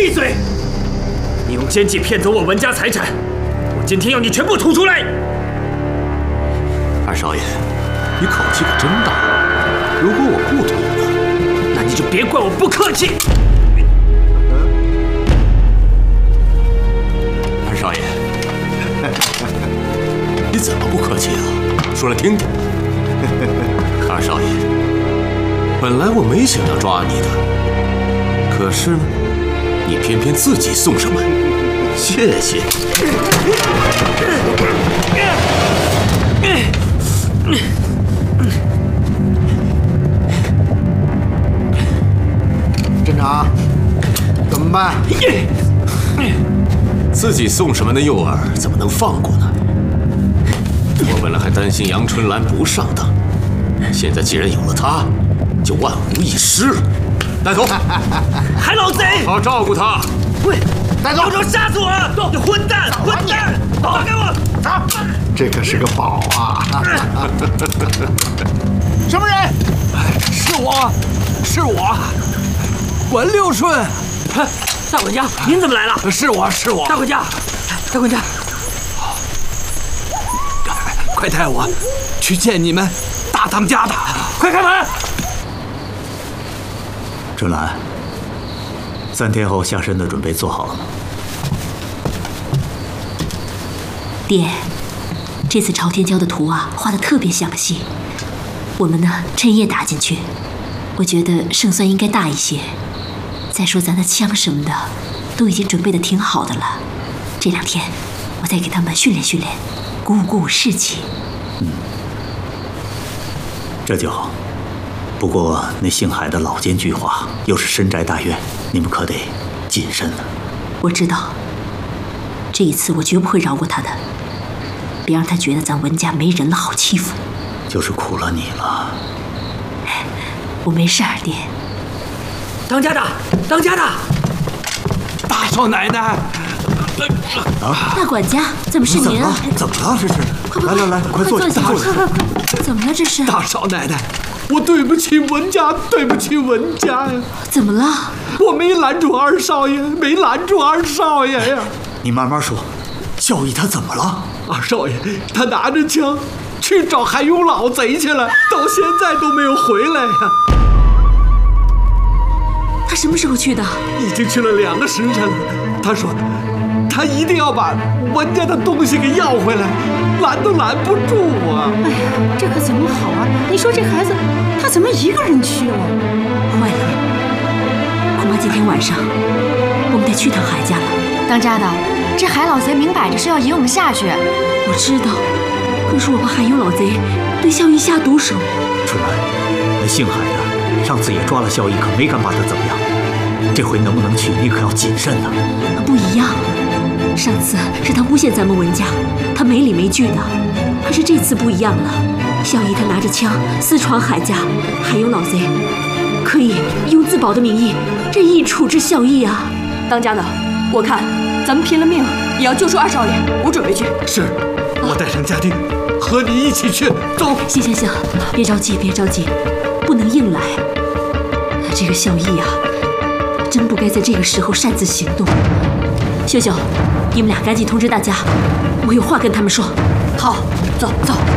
闭嘴！你用奸计骗走我文家财产，我今天要你全部吐出来！ 二少爷，你口气可真大。如果我不吐呢？ 那你就别怪我不客气。 二少爷，你怎么不客气啊？说来听听。二少爷，本来我没想要抓你的，可是呢，你偏偏自己送上门，谢谢。 镇长，怎么办？ 自己送上门的诱饵怎么能放过呢？我本来还担心杨春兰不上当，现在既然有了她，就万无一失了。带走！ 海老贼， 好好照顾她。 喂， 带走！ 要不要杀死我！你混蛋！混蛋！放开我！ 走！这可是个宝啊！什么人？ 是我，文六顺。 大管家，您怎么来了？ 是我。 大管家， 快带我去见你们大当家的！ 快开门！ 春兰，3天后下山的准备做好了吗？ 爹，这次朝天椒的图啊画得特别详细，我们呢趁夜打进去，我觉得胜算应该大一些。再说咱的枪什么的都已经准备得挺好的了，这2天我再给他们训练训练，鼓舞士气。 这就好。不过那姓海的老奸巨猾，又是深宅大院，你们可得谨慎了。 我知道，这一次我绝不会饶过他的，别让他觉得咱文家没人了，好欺负。 就是苦了你了。 我没事儿，爹。 当家的， 大少奶奶， 大管家，怎么是您啊？ 怎么了？这是？ 快来，快坐下， 快！怎么了这是？ 大少奶奶，我对不起文家呀！ 怎么了？ 我没拦住二少爷呀！ 你慢慢说，孝义他怎么了？ 二少爷他拿着枪去找韩勇老贼去了，到现在都没有回来呀！ 他什么时候去的？ 已经去了2个时辰了。他说他一定要把文家的东西给要回来，拦都拦不住啊！ 哎呀，这可怎么好啊？你说这孩子他怎么一个人去了？ 坏了，恐怕今天晚上我们得去趟海家了。 当家的，这海老贼明摆着是要引我们下去。 我知道，可是我怕海有老贼对孝义下毒手。 春兰，那姓海的上次也抓了孝义，可没敢把他怎么样。这回能不能去，你可要谨慎呐。 不一样，上次是他诬陷咱们文家，他没理没据的。可是这次不一样了，孝义他拿着枪私闯海家，还有老贼可以用自保的名义任意处置孝义啊。 当家的，我看咱们拼了命也要救出二少爷，我准备去。 是，我带上家丁和你一起去。走。 行，别着急，不能硬来。这个孝义啊，真不该在这个时候擅自行动。秀秀，你们俩赶紧通知大家，我有话跟他们说。 好，走。